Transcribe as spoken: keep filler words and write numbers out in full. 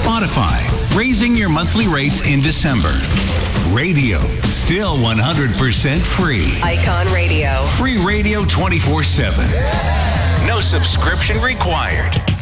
Spotify, raising your monthly rates in December. Radio, still one hundred percent free. Icon Radio. Free radio twenty-four seven. No subscription required.